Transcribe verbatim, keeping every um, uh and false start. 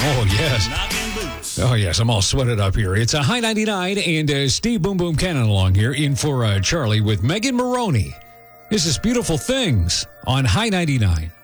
Oh, yes. Knocking boots. Oh, yes. I'm all sweated up here. It's a High ninety-nine and uh, Steve Boom Boom Cannon along here in for uh, Charlie with Megan Maroney. This is Beautiful Things on High ninety-nine.